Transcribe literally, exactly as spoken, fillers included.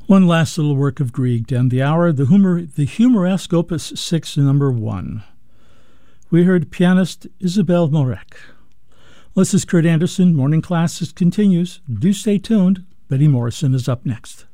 One last little work of Grieg to end the hour, the, humor, the Humoresque Opus six, number one. We heard pianist Isabelle Morec. This is Kurt Anderson. Morning Classes continues. Do stay tuned. Betty Morrison is up next.